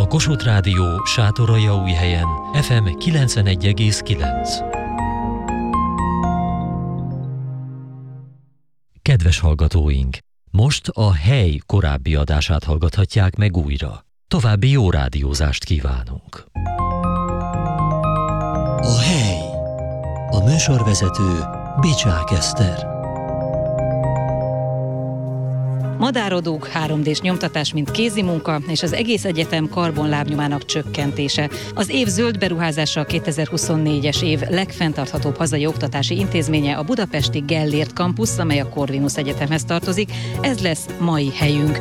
A Kossuth Rádió Sátoraljaújhelyen FM 91,9. Kedves hallgatóink! Most a Hely korábbi adását hallgathatják meg újra. További jó rádiózást kívánunk! A Hely. A műsorvezető Bicsák Eszter. Madárodók, 3D-s nyomtatás, mint kézimunka, és az egész egyetem karbonlábnyomának csökkentése. Az év zöld beruházása a 2024-es év legfenntarthatóbb hazai oktatási intézménye a budapesti Gellért Campus, amely a Corvinus Egyetemhez tartozik. Ez lesz mai helyünk.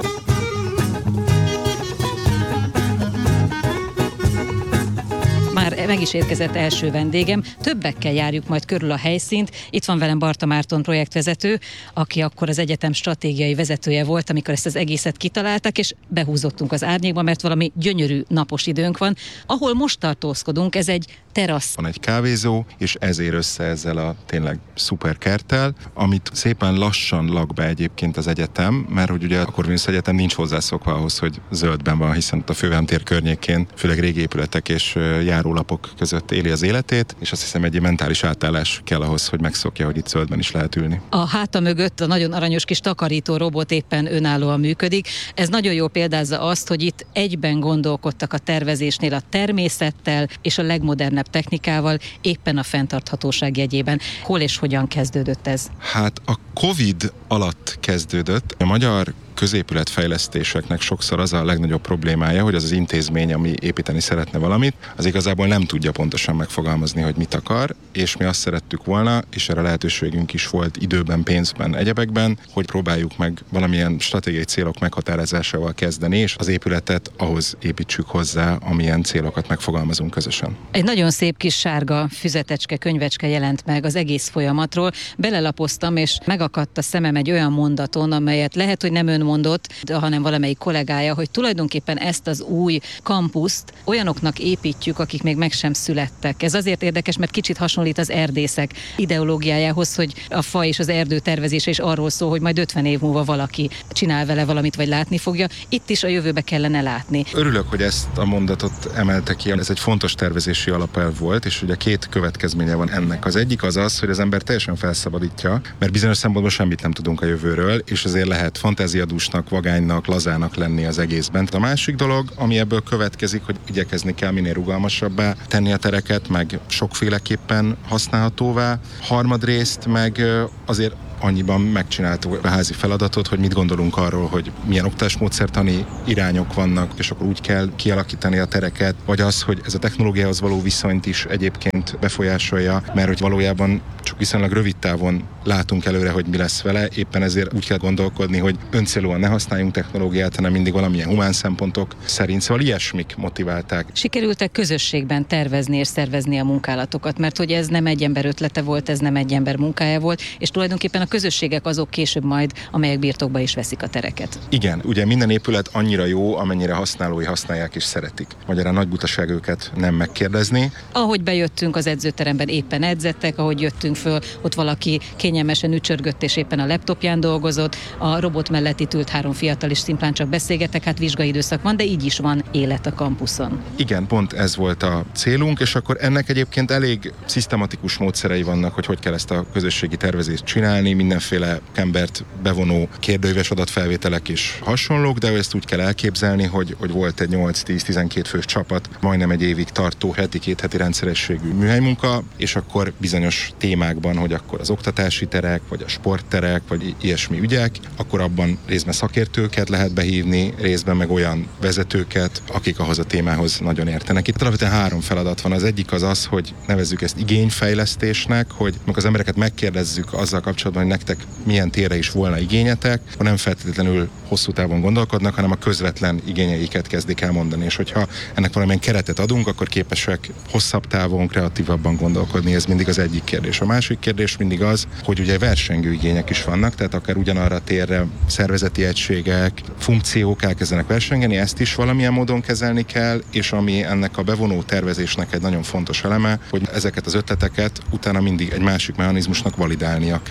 Már meg is érkezett első vendégem, többekkel járjuk majd körül a helyszínt. Itt van velem Barta Márton projektvezető, aki akkor az egyetem stratégiai vezetője volt, amikor ezt az egészet kitaláltak, és behúzottunk az árnyékba, mert valami gyönyörű napos időnk van. Ahol most tartózkodunk, ez egy terasz. Van egy kávézó, és ez ér össze ezzel a tényleg szuper kerttel, amit szépen lassan lak be egyébként az egyetem, mert hogy ugye a Corvinus Egyetem nincs hozzászokva ahhoz, hogy zöldben van, hiszen a Fővámtér környékén, főleg régi épületek és járólapok között éli az életét, és azt hiszem egy mentális átállás kell ahhoz, hogy megszokja, hogy itt zöldben is lehet ülni. A háta mögött a nagyon aranyos kis takarító robot éppen önállóan működik. Ez nagyon jól példázza azt, hogy itt egyben gondolkodtak a tervezésnél a természettel és a legmodernebb technikával, éppen a fenntarthatóság jegyében. Hol és hogyan kezdődött ez? Hát a Covid alatt kezdődött. A magyar középületfejlesztéseknek sokszor az a legnagyobb problémája, hogy az az intézmény, ami építeni szeretne valamit, az igazából nem tudja pontosan megfogalmazni, hogy mit akar, és mi azt szerettük volna, és erre lehetőségünk is volt időben, pénzben, egyebekben, hogy próbáljuk meg valamilyen stratégiai célok meghatározásával kezdeni, és az épületet ahhoz építsük hozzá, amilyen célokat megfogalmazunk közösen. Egy nagyon szép kis sárga füzetecske, könyvecske jelent meg az egész folyamatról. Belelapoztam, és megakadt a szemem egy olyan mondaton, amelyet lehet, hogy nem ön mondott, hanem valamelyik kollégája, hogy tulajdonképpen ezt az új kampuszt olyanoknak építjük, akik még meg sem születtek. Ez azért érdekes, mert kicsit hasonlít az erdészek ideológiájához, hogy a fa és az erdő tervezése is arról szól, hogy majd 50 év múlva valaki csinál vele valamit, vagy látni fogja. Itt is a jövőbe kellene látni. Örülök, hogy ezt a mondatot emelte ki. Ez egy fontos tervezési alapelv volt, és ugye két következménye van ennek. Az egyik az az, hogy az ember teljesen felszabadítja, mert bizonyos szempontból semmit nem tudunk a jövőről, és azért lehet fantáziadúsnak, vagánynak, lazának lenni az egészben. A másik dolog, ami ebből következik, hogy igyekezni kell minél rugalmasabbá tenni a tereket, meg sokféleképpen használhatóvá. Harmadrészt meg azért annyiban megcsináltuk a házi feladatot, hogy mit gondolunk arról, hogy milyen oktatásmódszertani irányok vannak, és akkor úgy kell kialakítani a tereket, vagy az, hogy ez a technológiához való viszonyt is egyébként befolyásolja, mert hogy valójában csak viszonylag rövid távon látunk előre, hogy mi lesz vele, éppen ezért úgy kell gondolkodni, hogy öncélúan ne használjunk technológiát, hanem mindig valamilyen humán szempontok szerint, szóval ilyesmik motiválták. Sikerült-e közösségben tervezni és szervezni a munkálatokat, mert hogy ez nem egy ember ötlete volt, ez nem egy ember munkája volt, és tulajdonképpen a közösségek azok később majd, amelyek birtokba is veszik a tereket. Igen, ugye minden épület annyira jó, amennyire használói használják és szeretik. Magyarán nagy butaság őket nem megkérdezni. Ahogy bejöttünk az edzőteremben, éppen edzettek, ahogy jöttünk föl, ott valaki kényelmesen ücsörgött és éppen a laptopján dolgozott, a robot mellett itt ült 3 fiatal és szimplán csak beszélgettek, hát vizsgai időszak van, de így is van élet a kampuszon. Igen, pont ez volt a célunk, és akkor ennek egyébként elég szisztematikus módszerei vannak, hogy kell ezt a közösségi tervezést csinálni, mindenféle embert bevonó kérdőíves adatfelvételek is hasonlók, de ezt úgy kell elképzelni, hogy volt egy 8-10-12 fős csapat, majdnem egy évig tartó két heti rendszerességű műhelymunka, és akkor bizonyos témákban, hogy akkor az oktatási terek, vagy a sportterek, vagy ilyesmi ügyek, akkor abban részben szakértőket lehet behívni, részben meg olyan vezetőket, akik ahhoz a témához nagyon értenek. Itt alapvetően 3 feladat van. Az egyik az, hogy nevezzük ezt igényfejlesztésnek, hogy amikor az embereket megkérdezzük azzal kapcsolatban, hogy nektek milyen térre is volna igényetek, nem feltétlenül hosszú távon gondolkodnak, hanem a közvetlen igényeiket kezdik el mondani. És hogyha ennek valamilyen keretet adunk, akkor képesek hosszabb távon, kreatívabban gondolkodni. Ez mindig az egyik kérdés. A másik kérdés mindig az, hogy ugye versengő igények is vannak, tehát akár ugyanarra a térre szervezeti egységek, funkciók elkezdenek versengeni, ezt is valamilyen módon kezelni kell, és ami ennek a bevonó tervezésnek egy nagyon fontos eleme, hogy ezeket az ötleteket utána mindig egy másik mechanizmusnak validálnia kell. Tehát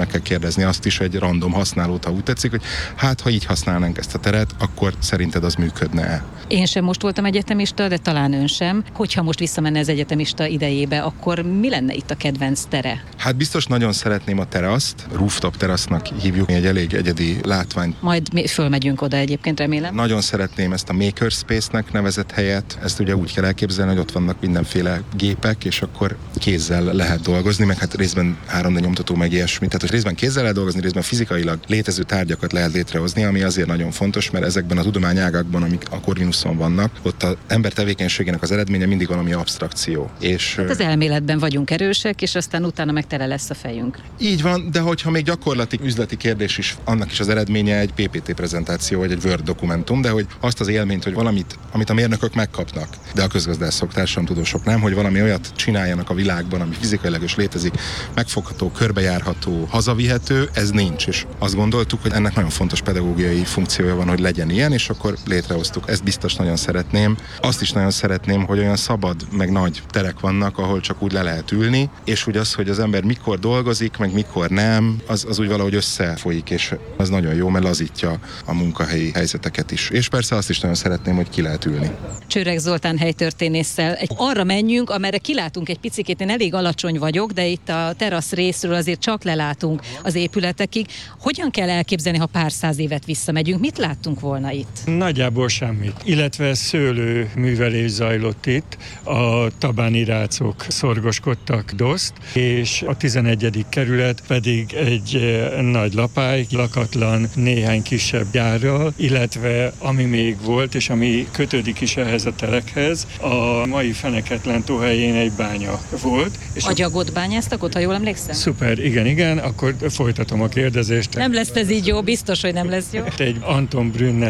meg kell kérdezni azt is, egy random használót, ha úgy tetszik, hogy hát, ha így használnánk ezt a teret, akkor szerinted az működne-e? Én sem most voltam egyetemista, de talán ön sem. Hogyha most visszamenne az egyetemista idejébe, akkor mi lenne itt a kedvenc tere? Hát biztos nagyon szeretném a teraszt, rooftop terasznak hívjuk, egy elég egyedi látvány. Majd mi fölmegyünk oda egyébként, remélem. Nagyon szeretném ezt a Makerspace-nek nevezett helyet, ezt ugye úgy kell elképzelni, hogy ott vannak mindenféle gépek, és akkor kézzel lehet dolgozni, meg hát részben 3D nyomtató, meg ilyesmi. Tehát, hogy részben kézzel lehet dolgozni, részben fizikailag létező tárgyakat lehet létrehozni, ami azért nagyon fontos, mert ezekben a tudományágakban, amik a Corvinuson vannak, ott az ember tevékenységének az eredménye mindig valami abstrakció. És hát az elméletben vagyunk erősek, és aztán utána meg tele lesz a fejünk. így van, de hogyha még gyakorlati üzleti kérdés is, annak is az eredménye egy PPT prezentáció, vagy egy Word dokumentum, de hogy azt az élményt, hogy amit a mérnökök megkapnak, de a közgazdászok, társadalomtudósok nem, hogy valami olyat csináljanak a világban, ami fizikailag is létezik, megfogható, körbejárható, hazavihető, ez nincs. És azt gondoltuk, hogy ennek nagyon fontos pedagógiai funkciója van, hogy legyen ilyen, és akkor létrehoztuk. Ezt biztos nagyon szeretném. Azt is nagyon szeretném, hogy olyan szabad, meg nagy terek vannak, ahol csak úgy le lehet ülni, és úgy az, hogy az ember mikor dolgozik, meg mikor nem, az úgy valahogy összefolyik, és az nagyon jó, mert lazítja a munkahelyi helyzeteket is. És persze azt is nagyon szeretném, hogy ki lehet ülni. Csőreg Zoltán helytörténésszel arra menjünk, amerre kilátunk egy picikét, én elég alacsony vagyok, de itt a terasz részről azért csak lelátunk az épületekig. Hogyan kell elképzelni, ha pár száz évet visszamegyünk? Mit láttunk volna itt? Nagyjából semmit. Illetve szőlőművelés zajlott itt, a tabáni rácok szorgoskodtak doszt, és a 11. kerület pedig egy nagy lapály, lakatlan néhány kisebb gyárral, illetve ami még volt, és ami kötődik is ehhez a telekhez, a mai Feneketlen tó helyén egy bánya volt. Agyagot bányáztak ott, ha jól emlékszem? Szuper, igen, akkor folytatom a kérdezést. Nem lesz ez így jó, biztos, hogy nem lesz jó. Egy Anton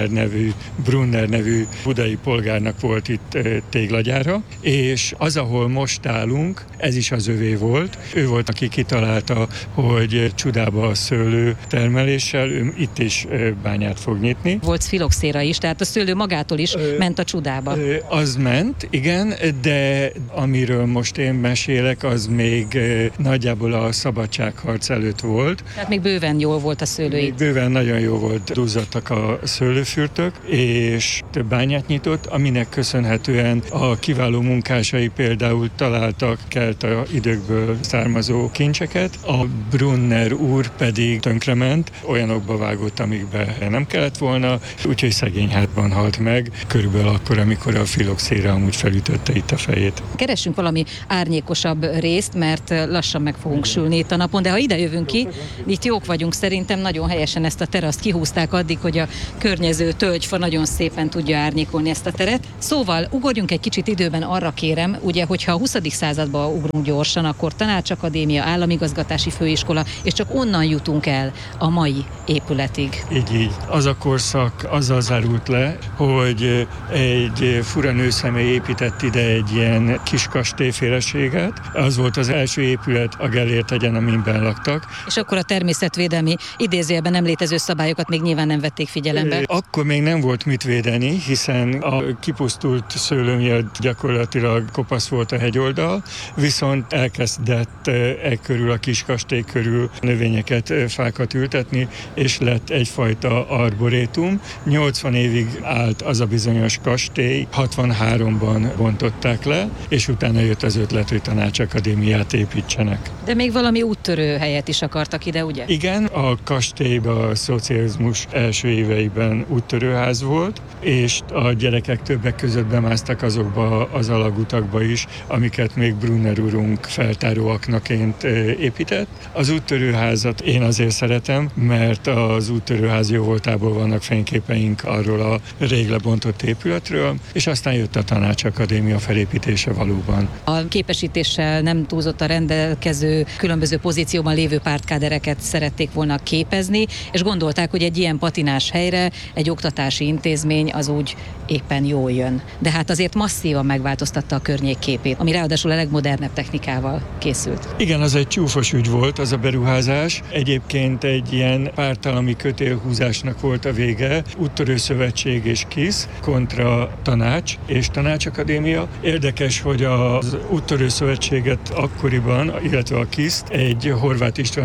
Brunner nevű budai polgárnak volt itt téglagyára, és az, ahol most állunk, ez is az övé volt. Ő volt, aki kitalálta, hogy Csudába a szőlő termeléssel, ő itt is bányát fog nyitni. Volt filoxéra is, tehát a szőlő magától is ment a Csudába. Az ment, igen, de amiről most én mesélek, az még nagyjából a szabadságharc előtt volt. Tehát még bőven jól volt a szőlő itt. Bőven nagyon jó volt, duzzadtak a szőlőfürtök, és több bányát nyitott, aminek köszönhetően a kiváló munkásai például találtak kelta időkből származó kincseket, a Brunner úr pedig tönkrement, olyanokba vágott, amikbe nem kellett volna, úgyhogy szegény hátban halt meg, körülbelül akkor, amikor a filoxéra amúgy felütötte itt a fejét. Keressünk valami árnyékosabb részt, mert lassan meg fogunk sülni itt a napon, de ha ide jövünk ki, itt jók vagyunk, szerintem nagyon helyesen ezt a teraszt kihúzták addig, hogy a környező tölgyfa nagyon szépen tudja árnyékolni ezt a teret. Szóval ugorjunk egy kicsit időben, arra kérem, ugye, hogyha a 20. századba ugrunk gyorsan, akkor Tanácsakadémia, Államigazgatási Főiskola, és csak onnan jutunk el a mai épületig. Így. Az a korszak azzal zárult le, hogy egy fura nőszemély épített ide egy ilyen kis kastélyféleséget. Az volt az első épület a Gellért hegyen, amiben laktak. És akkor a természetvédelmi idézőjelben nem létező szabályokat még nyilván nem vették figyelembe. Akkor még nem volt mit védeni, hiszen a kipusztult szőlő miatt gyakorlatilag kopasz volt a hegyoldal, viszont elkezdett körül a kis kastély körül növényeket, fákat ültetni, és lett egyfajta arborétum. 80 évig állt az a bizonyos kastély, 63-ban bontották le, és utána jött az ötlet, hogy Tanácsakadémiát építsenek. De még valami úttörő helyet is akartak ide, ugye? Igen, a kastélyban a szocializmus első éveiben úttörőház volt, és a gyerekek többek között bemásztak azokba az alagutakba is, amiket még Brunner úrunk feltáróaknaként épített. Az úttörőházat én azért szeretem, mert az úttörőház jó voltából vannak fényképeink arról a rég lebontott épületről, és aztán jött a Tanácsakadémia felépítése valóban. A képesítéssel nem túlzottan rendelkező, különböző pozícióban lévő pártkádereket szerették volna képezni, és gondolták, hogy egy ilyen patinás helyre egy oktatási intézmény az úgy éppen jól jön. De hát azért masszívan megváltoztatta a környék képét, ami ráadásul a legmodernebb technikával készült. Igen, az egy csúfos ügy volt, az a beruházás. Egyébként egy ilyen pártállami kötélhúzásnak volt a vége, Úttörő Szövetség és KISZ kontra Tanács és Tanácsakadémia. Érdekes, hogy az Úttörő Szövetséget akkoriban, illetve a KISZ-t egy Horváth István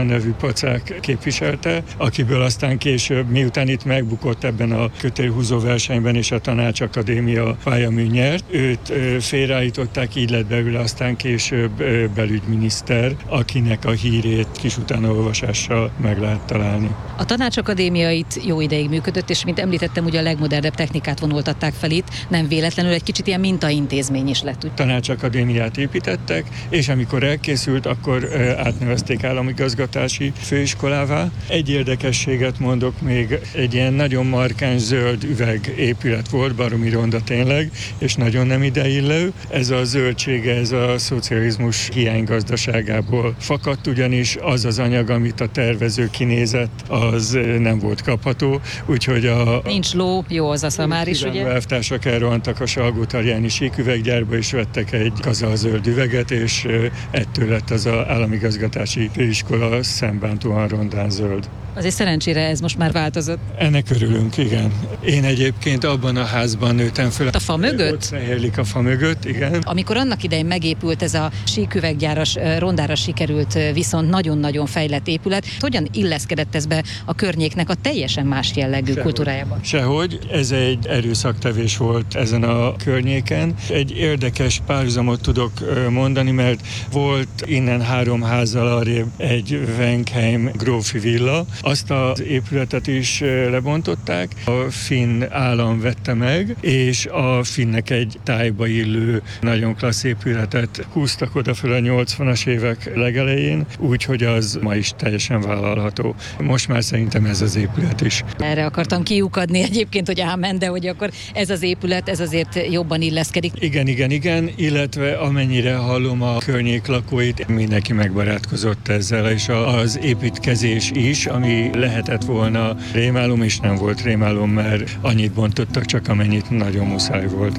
István nevű pacák képviselte, akiből aztán később, miután itt megbukott ebben a kötélhúzó versenyben és a Tanácsakadémia pályamű nyert, őt félreállították, így lett belőle aztán később belügyminiszter, akinek a hírét kis utánaolvasással meg lehet találni. A Tanácsakadémia itt jó ideig működött, és mint említettem, ugye a legmodernebb technikát vonultatták fel itt, nem véletlenül egy kicsit ilyen mintaintézmény is lett. Tanácsakadémiát építettek, és amikor elkészült, akkor átnevezték államigazgatási főiskolává. Egy érdekességet mondok még, egy ilyen nagyon markáns zöld üvegépület volt, baromi ronda tényleg, és nagyon nem ideillő. Ez a zöldsége, ez a szocializmus hiánygazdaságából fakadt, ugyanis az az anyag, amit a tervező kinézett, az nem volt kapható, úgyhogy nincs ló, jó az a szamár is, ugye? Elvtársak elrohantak a Salgótarjáni síküveggyárba, és vettek egy kazalzöld üveget, és ettől lett az államigazgatási főiskola szembántóan rondán zöld. Azért szerencsére ez most már változott. Ennek örülünk, igen. Én egyébként abban a házban nőttem fel. A fa mögött? Ott Fehér a fa mögött, igen. Amikor annak idején megépült ez a síküveggyáras, rondára sikerült, viszont nagyon-nagyon fejlett épület, hogyan illeszkedett ez be a környéknek a teljesen más jellegű kultúrájában? Sehogy. Ez egy erőszaktevés volt ezen a környéken. Egy érdekes párhuzamot tudok mondani, mert volt innen 3 házzal arrébb egy Wenkheim grófi villa. Azt az épületet is lebontották, a finn állam vette meg, és a finnek egy tájba illő, nagyon klassz épületet húztak oda fel a 80-as évek legelején, úgyhogy az ma is teljesen vállalható. Most már szerintem ez az épület is. Erre akartam kiukadni egyébként, hogy ámen, de hogy akkor ez az épület, ez azért jobban illeszkedik. Igen, illetve amennyire hallom a környék lakóit, mindenki megbarátkozott ezzel, és az építkezés is, ami lehetett volna rémálom, és nem volt rémálom, mert annyit bontottak, csak amennyit nagyon muszáj volt.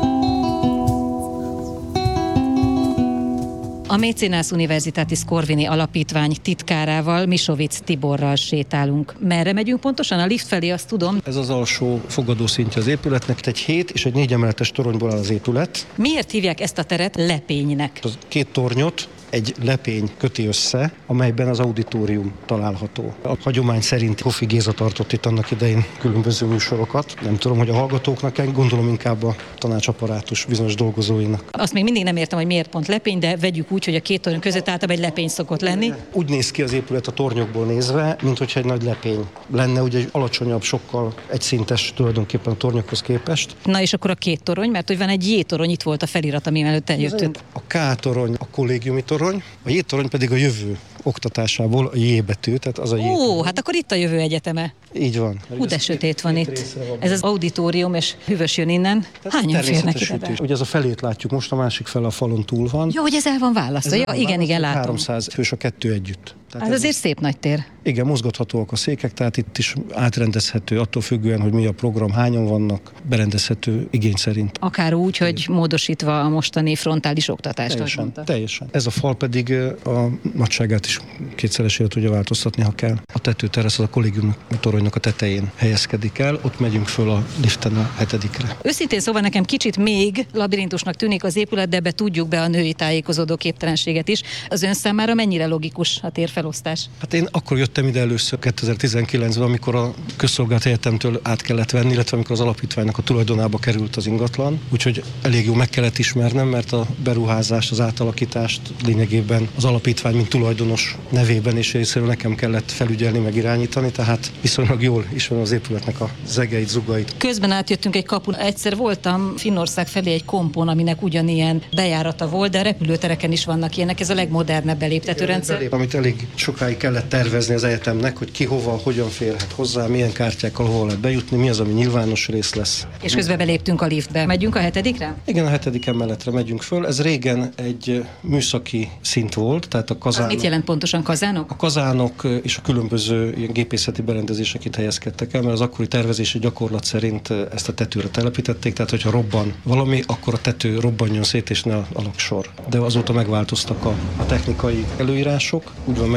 A Maecenas Universitatis Corvini alapítvány titkárával, Misovic Tiborral sétálunk. Merre megyünk pontosan? A lift felé, azt tudom. Ez az alsó fogadószintje az épületnek. Egy 7 és egy 4 emeletes toronyból áll az épület. Miért hívják ezt a teret lepénynek? Az 2 tornyot egy lepény köti össze, amelyben az auditorium található. A hagyomány szerint Hofi Géza tartott itt annak idején különböző műsorokat. Nem tudom, hogy a hallgatóknak, gondolom inkább a tanácsaparátus bizonyos dolgozóinak. Azt még mindig nem értem, hogy miért pont lepény, de vegyük úgy, hogy a 2 torony között általában egy lepény szokott lenni. Úgy néz ki az épület a tornyokból nézve, mint hogyha egy nagy lepény lenne, ugye egy alacsonyabb, sokkal egyszintes tulajdonképpen a tornyokhoz képest. Na és akkor a 2 torony, mert hogy van egy J-torony, itt volt a felirat, ami előtt eljöttünk. A K-torony a kollégiumi torony, a J-torony pedig a jövő oktatásából a J betű, tehát az a J. Ó, hát akkor itt a jövő egyeteme. Így van. Hú, de sötét van itt. Ez az auditorium, és hüvös jön innen. Hányan férnek ide? Ugye ez a felét látjuk most, a másik fel a falon túl van. Jó, hogy ez el van választva. Ja, igen, látom. 300 fős a 2 együtt. Tehát ez azért szép nagy tér. Igen, mozgathatóak a székek, tehát itt is átrendezhető, attól függően, hogy mi a program, hányan vannak, berendezhető igény szerint. Akár úgy, hogy módosítva a mostani frontális oktatást. Teljesen. Ez a fal pedig a nagyságát is kétszeresére tudja változtatni, ha kell. A tetőterasz az a kollégium toronynak a tetején helyezkedik el, ott megyünk föl a liften a 7-re. Őszintén szóval nekem kicsit még labirintusnak tűnik az épület, de be tudjuk be a női tájékozódó képtelenséget is. Az ön számára mennyire logikus a térfelosztás? Hát én akkor jöttem ide először 2019-ben, amikor a Közszolgálati Egyetemtől át kellett venni, illetve amikor az alapítványnak a tulajdonába került az ingatlan. Úgyhogy elég jó meg kellett ismernem, mert a beruházást, az átalakítást lényegében az alapítvány, mint tulajdonos nevében és részéről nekem kellett felügyelni, meg irányítani, tehát viszonylag jól ismerem az épületnek a zegeit, zugait. Közben átjöttünk egy kapun. Egyszer voltam Finnország felé egy kompon, aminek ugyanilyen bejárata volt, de repülőtereken is vannak ilyenek. Ez a legmodernebb beléptetőrendszer. Amit elég sokáig kellett tervezni az egyetemnek, hogy ki hova, hogyan férhet hozzá, milyen kártyákkal hova lehet bejutni, mi az, ami nyilvános rész lesz. És közben beléptünk a liftbe. Megyünk a 7-re? Igen, a 7. emeletre megyünk föl. Ez régen egy műszaki szint volt, tehát a kazánok. Mit jelent pontosan kazánok? A kazánok és a különböző ilyen gépészeti berendezések itt helyezkedtek el, mert az akkori tervezési gyakorlat szerint ezt a tetőre telepítették, tehát hogyha robban valami, akkor a tető robbanjon szét és ne alaksor. De azóta megváltoztak a technikai előírások, úgy van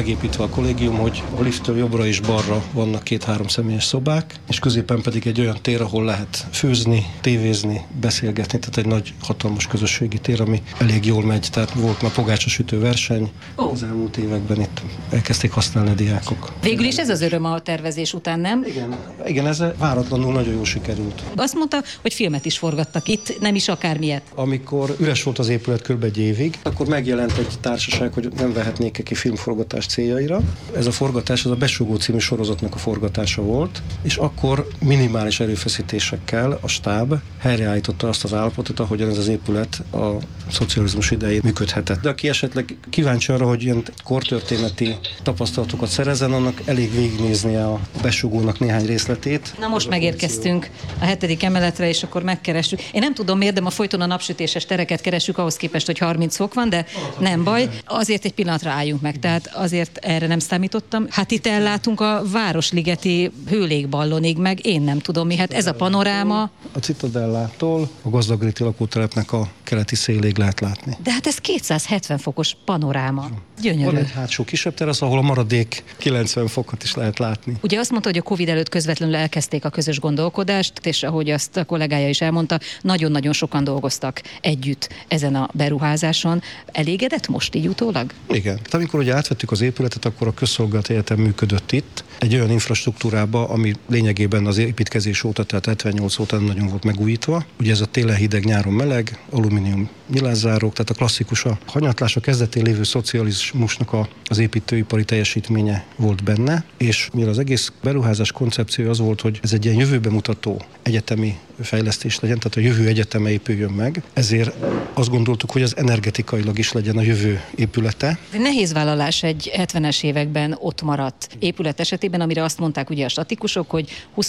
megépítve a kollégium, hogy a lifttől jobbra és balra vannak 2-3 személyes szobák, és középen pedig egy olyan tér, ahol lehet főzni, tévézni, beszélgetni, tehát egy nagy, hatalmas közösségi tér, ami elég jól megy, tehát volt már pogácsasütő verseny. Az elmúlt években itt elkezdték használni a diákok. Végül is ez az öröm a tervezés után, nem? Igen, ez váratlanul nagyon jól sikerült. Azt mondta, hogy filmet is forgattak itt, nem is akármilyet. Amikor üres volt az épület kb. Egy évig, akkor megjelent egy társaság, hogy nem vehetnék ki filmforgatás céljaira. Ez a forgatás, ez a Besugó című sorozatnak a forgatása volt, és akkor minimális erőfeszítésekkel a stáb helyreállította azt az állapotot, ahogyan ez az épület a szocializmus idején működhetett. De aki esetleg kíváncsi arra, hogy ilyen kortörténeti tapasztalatokat szerezzen, annak elég végignézni a Besugónak néhány részletét. Na most megérkeztünk a 7. emeletre, és akkor megkeressük. Én nem tudom miért, de ma folyton a napsütéses tereket keressük ahhoz képest, hogy 30 fok van, de nem baj. Azért egy pillanatra álljunk meg, tehát azért erre nem számítottam. Hát itt ellátunk a Városligeti hőlékballonig, meg én nem tudom mi. Hát ez a panoráma. A Citadellától a Gazdagréti lakótelepnek a keleti széléig lehet látni. De hát ez 270 fokos panoráma. Gyönyörű. Van egy hátsó kisebb terasz, ahol a maradék 90 fokot is lehet látni. Ugye azt mondta, hogy a Covid előtt közvetlenül elkezdték a közös gondolkodást, és ahogy azt a kollégája is elmondta, nagyon-nagyon sokan dolgoztak együtt ezen a beruházáson. Elégedett most így utólag? Igen. Hát amikor ugye átvettük az épületet, akkor a Közszolgálati Egyetem működött itt, egy olyan infrastruktúrába, ami lényegében az építkezés óta, tehát 78 óta nem nagyon volt megújítva. Ugye ez a télen hideg, nyáron meleg, alumínium nyilászárók, tehát a klasszikus a hanyatlás, a kezdetén lévő szocializmusnak az építőipari teljesítménye volt benne, és mivel az egész beruházás koncepciója az volt, hogy ez egy ilyen jövőbe mutató egyetemi fejlesztés legyen, tehát a jövő egyeteme épüljön meg, ezért azt gondoltuk, hogy az energetikailag is legyen a jövő épülete. Nehéz vállalás egy 70-es években ott maradt épület esetében, amire azt mondták ugye a statikusok, hogy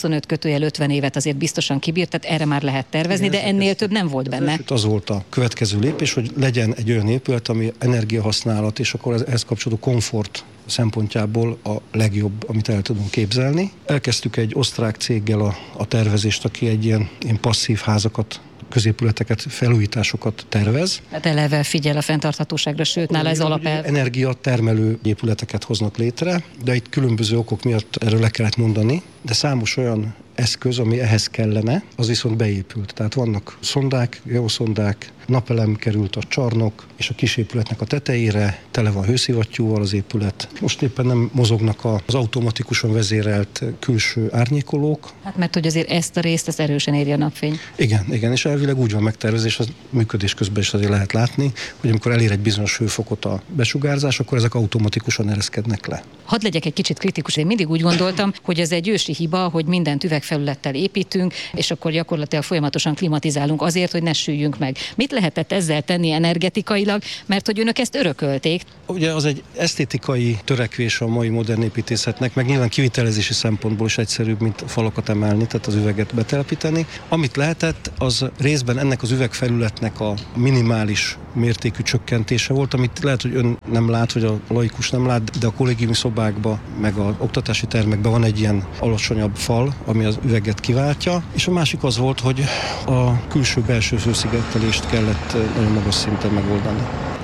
25-50 évet azért biztosan kibírt, tehát erre már lehet tervezni, de ennél több nem volt benne. Az volt a következő lépés, hogy legyen egy olyan épület, ami energiahasználat, és akkor ehhez kapcsolódó komfort szempontjából a legjobb, amit el tudunk képzelni. Elkezdtük egy osztrák céggel a tervezést, aki egy ilyen passzív házakat, középületeket, felújításokat tervez. Hát eleve figyel a fenntarthatóságra, sőt, nála ez alapelv. Energiatermelő épületeket hoznak létre, de itt különböző okok miatt erről le kellett mondani, de számos olyan eszköz, ami ehhez kellene, az viszont beépült. Tehát vannak szondák, geoszondák, napelem került a csarnok és a kis épületnek a tetejére, tele van hőszivattyúval az épület. Most éppen nem mozognak az automatikusan vezérelt külső árnyékolók. Hát mert hogy azért ezt a részt, ez erősen éri a napfény. Igen, és elvileg úgy van megtervezve, és az működés közben is azért lehet látni, hogy amikor elér egy bizonyos hőfokot a besugárzás, akkor ezek automatikusan ereszkednek le. Hadd legyek egy kicsit kritikus, én mindig úgy gondoltam, hogy ez egy ősi hiba, hogy mindent üvegfelülettel építünk, és akkor gyakorlatilag folyamatosan klimatizálunk azért, hogy ne süllyünk meg. Mit lehetett ezzel tenni energetikailag, mert hogy önök ezt örökölték? Ugye az egy esztétikai törekvés a mai modern építészetnek, meg nyilván kivitelezési szempontból is egyszerűbb, mint falakat emelni, tehát az üveget betelepíteni. Amit lehetett, az részben ennek az üvegfelületnek a minimális mértékű csökkentése volt, amit lehet, hogy ön nem lát, vagy a laikus nem lát, de a kollégiumi szobákban, meg az oktatási termekben van egy ilyen alacsonyabb fal, ami az üveget kiváltja, és a másik az volt, hogy a külső-belső hőszigetelést kellett nagyon magas szinten megoldani.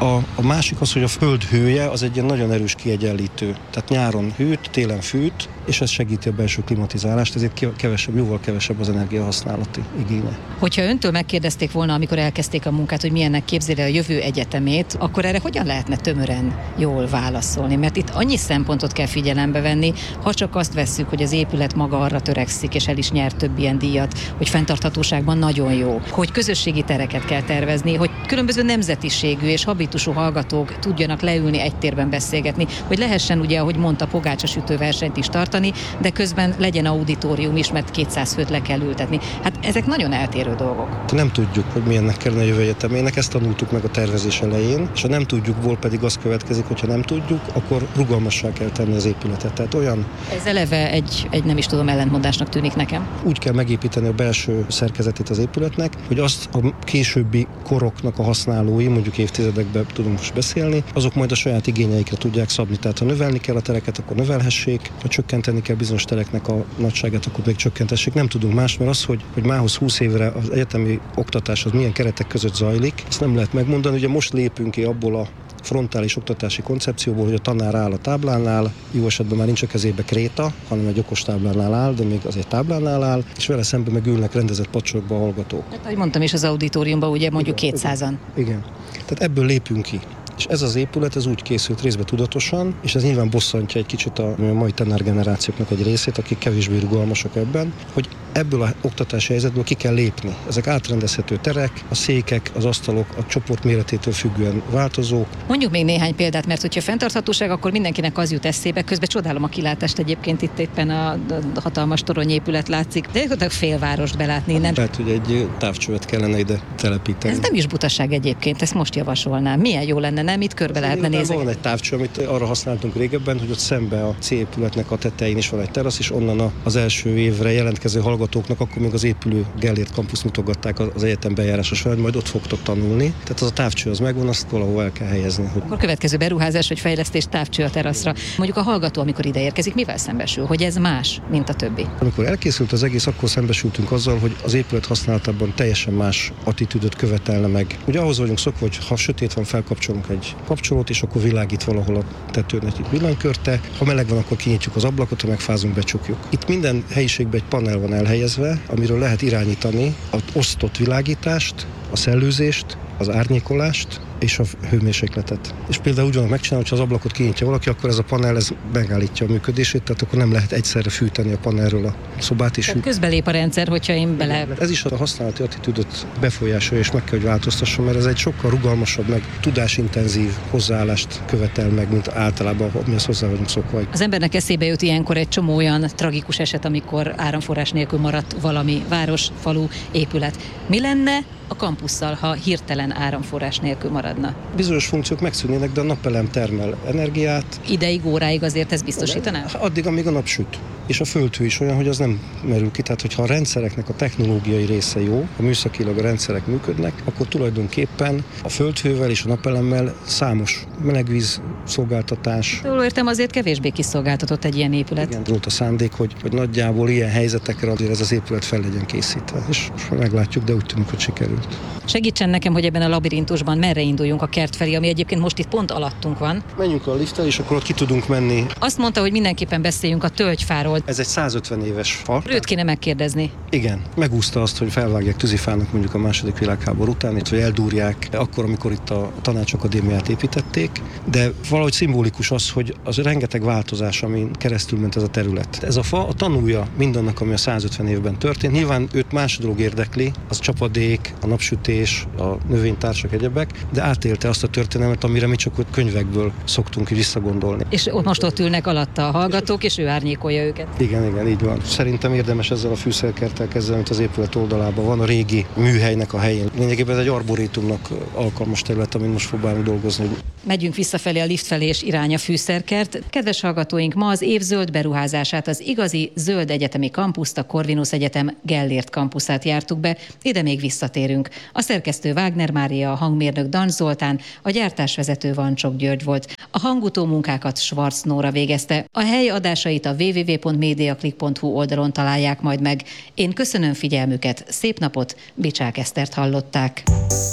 A másik az, hogy a föld hője az egy ilyen nagyon erős kiegyenlítő. Tehát nyáron hűt, télen fűt, és ez segíti a belső klimatizálást, ezért jóval kevesebb az energiahasználati igénye. Hogyha öntől megkérdezték volna, amikor elkezdték a munkát, hogy milyennek képzeli a jövő egyetemét, akkor erre hogyan lehetne tömören jól válaszolni? Mert itt annyi szempontot kell figyelembe venni, ha csak azt vesszük, hogy az épület maga arra törekszik, és el is nyert több ilyen díjat, hogy fenntarthatóságban nagyon jó, hogy közösségi tereket kell tervezni, hogy különböző nemzetiségű és habitusú hallgatók tudjanak leülni egy térben beszélgetni, hogy lehessen ugye, ahogy mondta, pogácsasütő versenyt is tartani, de közben legyen auditorium is, mert 200 főt le kell ültetni. Hát ezek nagyon eltérő dolgok. Nem tudjuk, hogy milyennek kellene a jövő egyetemének, ezt tanultuk meg a tervezés elején, és ha nem tudjukból pedig az következik, hogyha nem tudjuk, akkor rugalmassá kell tenni az épületet. Tehát olyan... Ez eleve egy nem is tudom, ellentmondásnak tűnik nekem. Úgy kell megépíteni a belső szerkezetét az épületnek, hogy azt a későbbi koroknak a használói, mondjuk évtizedekben tudunk most beszélni, azok majd a saját igényeikre tudják szabni. Tehát ha növelni kell a tereket, akkor növelhessék, ha csökkenteni kell bizonyos tereknek a nagyságát, akkor még csökkentessék. Nem tudunk más, mert az, hogy mához 20 évre az egyetemi oktatás az milyen keretek között zajlik, ezt nem lehet megmondani. Ugye most lépünk ki abból a frontális oktatási koncepcióból, hogy a tanár áll a táblánál, jó esetben már nincs a kezébe kréta, hanem egy okostáblánál áll, de még az egy táblánál áll, és vele szemben meg ülnek rendezett padsorokba a hallgatók. Hát, ahogy mondtam is, az auditoriumban ugye mondjuk 200-an. Igen. Tehát ebből lépünk ki. És ez az épület, ez úgy készült részben tudatosan, és ez nyilván bosszantja egy kicsit a mai tanárgenerációknak egy részét, akik kevésbé rugalmasak ebben, hogy ebből az oktatási helyzetből ki kell lépni. Ezek átrendezhető terek, a székek, az asztalok, a csoport méretétől függően változók. Mondjuk még néhány példát, mert hogyha fenntarthatóság, akkor mindenkinek az jut eszébe. Közben csodálom a kilátást egyébként, itt éppen a hatalmas toronyépület látszik, de gyakorlatilag félvárost belátni innen. Lehet, hogy egy távcsövet kellene ide telepíteni. Ez nem is butaság egyébként, ezt most javasolnám. Milyen jó lenne, nem? Itt körbe lehetne nézni. Van egy távcső, amit arra használtunk régebben, hogy ott szembe a C-épületnek a tetején is van egy terasz, és onnan az első évre jelentkező hallgatóknak akkor még az épülő Gellért Campus mutogatták az egyetem bejárása során, majd ott fogtok tanulni. Tehát az a távcső az megvan, azt valahol el kell helyezni. Akkor következő beruházás vagy fejlesztés távcső a teraszra. Mondjuk a hallgató, amikor ide érkezik, mivel szembesül, hogy ez más, mint a többi? Amikor elkészült az egész, akkor szembesültünk azzal, hogy az épület használatában teljesen más attitűdöt követelne meg. Ugye ahhoz vagyunk szokva, hogy ha sötét van, felkapcsolunk egy kapcsolót, és akkor világít valahol a tetőn egy villanykörte. Ha meleg van, akkor kinyitjuk az ablakot, ha megfázunk, becsukjuk. Itt minden helyiségben egy panel van elhelyezve, amiről lehet irányítani az osztott világítást, a szellőzést, az árnyékolást és a hőmérsékletet. És például úgy van megcsinálni, hogy ha az ablakot kinyitja valaki, akkor ez a panel megállítja a működését, tehát akkor nem lehet egyszerre fűteni a panelről a szobát is. Közbelép a rendszer, hogyha én bele... Ez is a használati attitűdöt befolyásolja, és meg kell, hogy változtasson, mert ez egy sokkal rugalmasabb, meg tudásintenzív hozzáállást követel meg, mint általában, mihez hozzá vagyunk szokva. Az embernek eszébe jut ilyenkor egy csomó olyan tragikus eset, amikor áramforrás nélkül maradt valami város, falu, épület. Mi lenne a kampusszal, ha hirtelen áramforrás nélkül maradna? Bizonyos funkciók megszűnnének, de a napelem termel energiát. Ideig, óráig azért ez biztosítaná? Addig, amíg a nap süt. És a földhő is olyan, hogy az nem merül ki. Tehát, hogyha a rendszereknek a technológiai része jó, a műszakilag a rendszerek működnek, akkor tulajdonképpen a földhővel és a napelemmel számos melegvíz szolgáltatás. Jól értem, azért kevésbé kiszolgáltatott egy ilyen épület. Igen, volt a szándék, hogy nagyjából ilyen helyzetekre azért ez az épület fel legyen készítve. És meglátjuk, de úgy tűnik, hogy sikerült. Segítsen nekem, hogy ebben a labirintusban merre induljunk a kert felé, ami egyébként most itt pont alattunk van. Menjünk a lifttel, és akkor ott ki tudunk menni. Azt mondta, hogy mindenképpen beszéljünk a tölgyfáról. Ez egy 150 éves fa. Őt kéne megkérdezni. Igen, megúszta azt, hogy felvágják tűzifának mondjuk a II. Világháború után, itt, hogy eldúrják akkor, amikor itt a Tanácsakadémiát építették, de valahogy szimbolikus az, hogy az rengeteg változás, amin keresztül ment ez a terület. Ez a fa a tanúja mindannak, ami a 150 évben történt. Nyilván őt más dolog érdekli, az csapadék, a napsütés, a növénytársak, egyebek, de átélte azt a történelmet, amire mi csak ott könyvekből szoktunk visszagondolni. És most ott ülnek alatta a hallgatók, és ő árnyékolja őket. Igen, így van. Szerintem érdemes ezzel a fűszerkerttel kezdeni, amit az épület oldalában van, a régi műhelynek a helyén. Lényegében ez egy arborétumnak alkalmas terület, amin most próbálunk dolgozni. Megyünk visszafelé a lift felé, és irány a fűszerkert. Kedves hallgatóink, ma az év zöld beruházását, az igazi zöld egyetemi kampuszt, a Corvinus Egyetem Gellért kampuszát jártuk be, ide még visszatérünk. A szerkesztő Wagner Mária, a hangmérnök Dancs Zoltán, a gyártásvezető Vancsok György volt. A hangutó munkákat Schwarz Nóra végezte. A hely adásait a www.mediaclick.hu oldalon találják majd meg. Én köszönöm figyelmüket, szép napot, Bicsák Esztert hallották.